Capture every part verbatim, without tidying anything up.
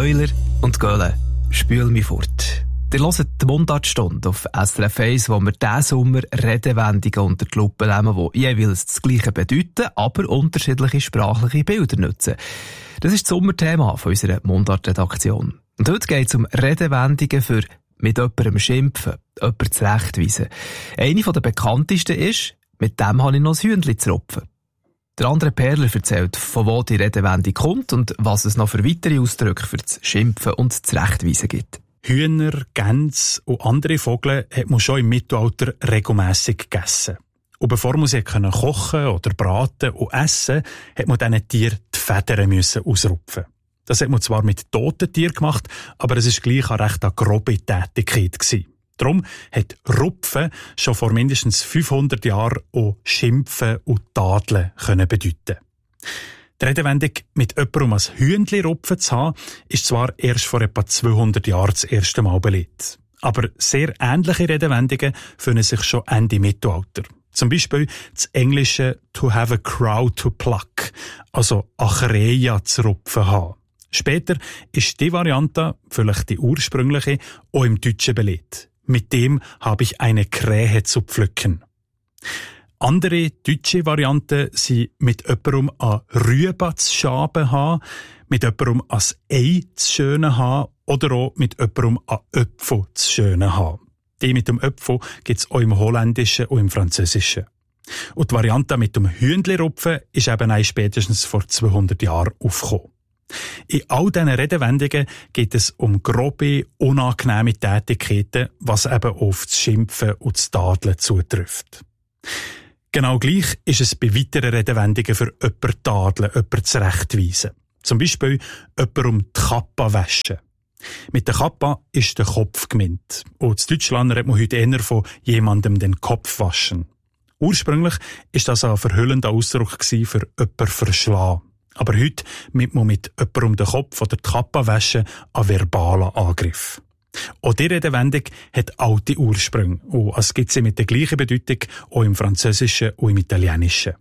Euler und Göhle, spül mich fort. Ihr hört die Mundartstunde auf S R F eins, wo wir diesen Sommer Redewendungen unter die Lupe nehmen, die jeweils das Gleiche bedeuten, aber unterschiedliche sprachliche Bilder nutzen. Das ist das Sommerthema von unserer Mundart-Redaktion. Und heute geht es um Redewendungen für mit jemandem schimpfen, jemanden zurechtweisen. Eine der bekanntesten ist, mit dem habe ich noch ein Hühnchen zu rupfen. Der andere Perler erzählt, von wo die Redewendung kommt und was es noch für weitere Ausdrücke für das Schimpfen und das Zurechtweisen gibt. Hühner, Gänse und andere Vögel hat man schon im Mittelalter regelmässig gegessen. Und bevor man sie kochen oder braten und essen, hat man diesen Tieren die Federn müssen ausrupfen. Das hat man zwar mit toten Tieren gemacht, aber es war gleich eine recht grobe Tätigkeit gewesen. Darum hat Rupfen schon vor mindestens fünfhundert Jahren auch Schimpfen und Tadeln können bedeuten. Die Redewendung, mit jemandem ein Hühnli rupfen zu haben, ist zwar erst vor etwa zweihundert Jahren das erste Mal belegt. Aber sehr ähnliche Redewendungen finden sich schon Ende Mittelalter. Zum Beispiel das englische «to have a crow to pluck», also eine Krähe zu rupfen haben. Später ist die Variante, vielleicht die ursprüngliche, auch im Deutschen belegt. Mit dem habe ich eine Krähe zu pflücken. Andere deutsche Varianten sind mit jemandem an Rübe zu schaben haben, mit jemandem an Ei zu schönen haben oder auch mit jemandem an Öpfel zu schönen haben. Die mit dem Öpfel gibt es auch im Holländischen und im Französischen. Und die Variante mit dem Hühnli-Rupfen ist eben auch spätestens vor zweihundert Jahren aufgekommen. In all diesen Redewendungen geht es um grobe, unangenehme Tätigkeiten, was eben auf das Schimpfen und das Tadeln zutrifft. Genau gleich ist es bei weiteren Redewendungen für jemanden tadeln, jemanden zurechtweisen. Zum Beispiel jemanden um die Kappa waschen. Mit der Kappa ist der Kopf gemeint. Und in Deutschland redet man heute eher von jemandem den Kopf waschen. Ursprünglich ist das ein verhüllender Ausdruck für jemanden verschlagen. Aber heute mit man mit jemandem um den Kopf oder die Kappa waschen einen verbalen Angriff. Auch die Redewendung hat alte Ursprünge und es gibt sie mit der gleichen Bedeutung auch im Französischen und im Italienischen.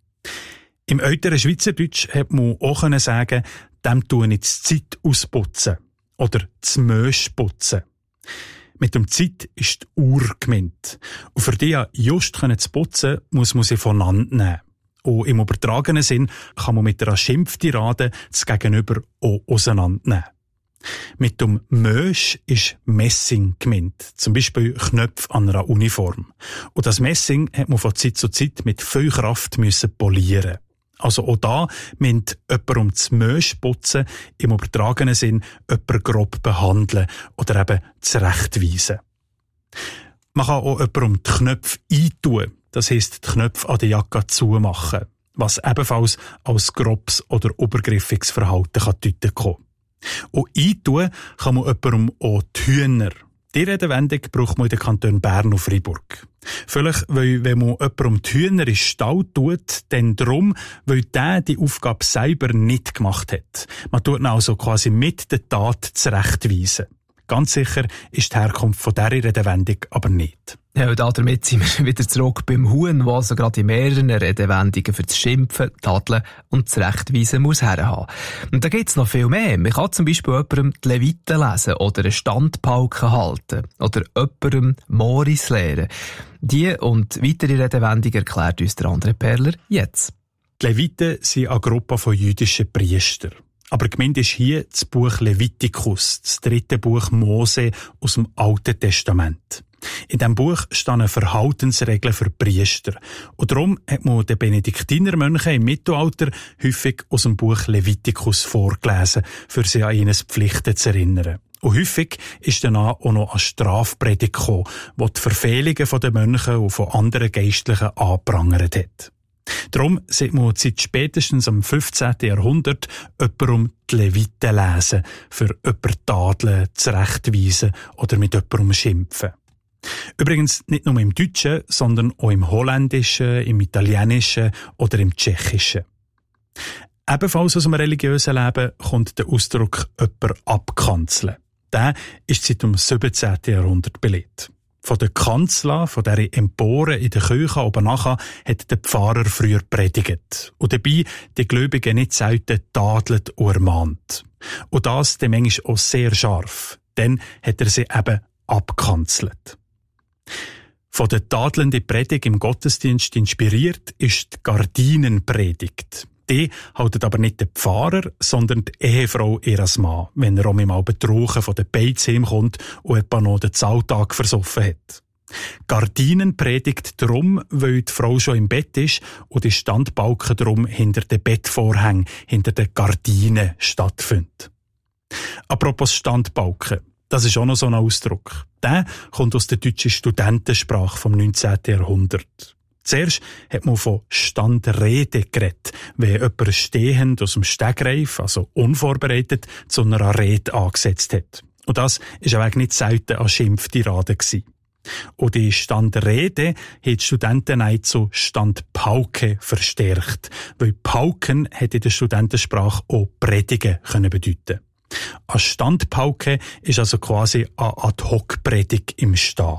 Im älteren Schweizerdeutsch hat man auch können sagen, dem tue ich die Zeit ausputzen oder das Mösch putzen. Mit dem Zeit ist die Uhr gemeint. Und für die ja just zu putzen, muss man sie voneinander nehmen. Und im übertragenen Sinn kann man mit einer Schimpftirade das Gegenüber auch auseinandernehmen. Mit dem Mösch ist Messing gemeint, zum Beispiel Knöpfe an einer Uniform. Und das Messing hat man von Zeit zu Zeit mit viel Kraft müssen polieren. Also auch da müsst jemand um das Mösch putzen, im übertragenen Sinn jemand grob behandeln oder eben zurechtweisen. Man kann auch jemand um die Knöpfe eintun, das heisst die Knöpfe an der Jacke zumachen, was ebenfalls als grobes oder obergriffiges Verhalten kann deuten kommen. Und eintun kann man jemandem auch die Hühner. Die Redewendung braucht man in den Kantonen Bern und Freiburg. Vielleicht, weil, wenn man jemandem die Hühner in den Stall tut, dann darum, weil der die Aufgabe selber nicht gemacht hat. Man tut ihn also quasi mit der Tat zurechtweisen. Ganz sicher ist die Herkunft von dieser Redewendung aber nicht. Ja, und damit sind wir wieder zurück beim Huhn, wo also gerade in mehreren Redewendungen für das Schimpfen, Tadeln und Zurechtweisen muss herhaben. Und da gibt's noch viel mehr. Man kann zum Beispiel jemandem die Leviten lesen oder einen Standpauken halten oder jemandem Moris lehren. Die und weitere Redewendungen erklärt uns der andere Perler jetzt. Die Leviten sind eine Gruppe von jüdischen Priestern. Aber gemeint ist hier das Buch Levitikus, das dritte Buch Mose aus dem Alten Testament. In diesem Buch stehen Verhaltensregeln für Priester. Und darum hat man den Benediktinermönchen im Mittelalter häufig aus dem Buch Levitikus vorgelesen, für sie an ihnen Pflichten zu erinnern. Und häufig ist danach auch noch eine Strafpredigt gekommen, die die Verfehlungen der Mönche und von anderen Geistlichen angeprangert hat. Darum sieht man seit spätestens am fünfzehnten Jahrhundert jemandem die Leviten lesen, für jemanden tadeln, zurechtweisen oder mit jemandem schimpfen. Übrigens nicht nur im Deutschen, sondern auch im Holländischen, im Italienischen oder im Tschechischen. Ebenfalls aus dem religiösen Leben kommt der Ausdruck «jemand abkanzeln». Der ist seit dem siebzehnten Jahrhundert belegt. Von der Kanzel, von dieser Empore in der Kirche oben nachher, hat der Pfarrer früher predigt. Und dabei die Gläubigen nicht selten tadelt und ermahnt. Und das dann manchmal auch sehr scharf. Dann hat er sie eben abkanzelt. Von der tadelnden Predigt im Gottesdienst inspiriert ist die Gardinenpredigt. Die haltet aber nicht der Pfarrer, sondern die Ehefrau ihres Mann, wenn er auch mal betrunken von der Beiz heimkommt und etwa noch den Zahltag versoffen hat. Gardinenpredigt darum, weil die Frau schon im Bett ist und die Standbalken darum hinter den Bettvorhängen, hinter den Gardinen stattfinden. Apropos Standbalken, das ist auch noch so ein Ausdruck. Der kommt aus der deutschen Studentensprache vom neunzehnten Jahrhundert. Zuerst hat man von Standrede geredet, wenn jemand stehend aus dem Stegreif, also unvorbereitet, zu einer Rede angesetzt hat. Und das war auch nicht selten eine Schimpftirade gewesen. Und die Standrede hat die Studenten zu Standpauke verstärkt, weil Pauken hat in der Studentensprache auch Predigen können bedeuten. Eine Standpauke ist also quasi eine Ad-hoc-Predigt im Stehen.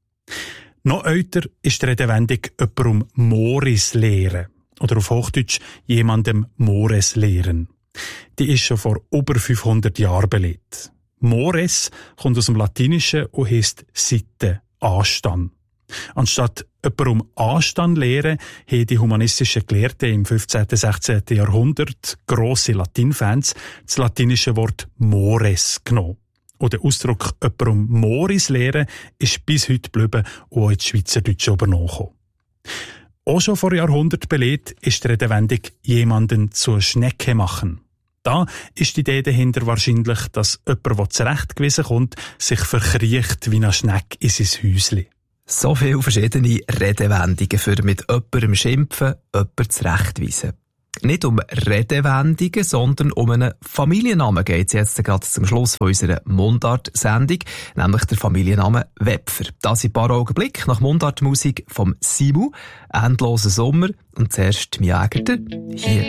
Noch älter ist die Redewendung jemandem Mores lehren. Oder auf Hochdeutsch jemandem Mores lehren. Die ist schon vor über fünfhundert Jahren belegt. Mores kommt aus dem Latinischen und heisst Sitte, Anstand. Anstatt jemandem Anstand lehren, haben die humanistischen Gelehrten im fünfzehnten, sechzehnten Jahrhundert, grosse Latinfans, das latinische Wort Mores genommen. Und der Ausdruck jemandem Moris lehren ist bis heute geblieben und auch ins Schweizerdeutsche übernommen. Auch schon vor Jahrhunderten belegt ist die Redewendung jemanden zur Schnecke machen. Da ist die Idee dahinter wahrscheinlich, dass jemand, der zurechtgewiesen kommt, sich verkriecht wie eine Schnecke in sein Häuschen. So viele verschiedene Redewendungen für mit jemandem schimpfen, jemanden zurechtweisen. Nicht um Redewendungen, sondern um einen Familiennamen geht es jetzt gerade zum Schluss von unserer Mundart-Sendung, nämlich der Familiennamen Wepfer. Das in ein paar Augenblick nach Mundartmusik vom Simu, «Endloser Sommer» und zuerst Mia Eggerter, hier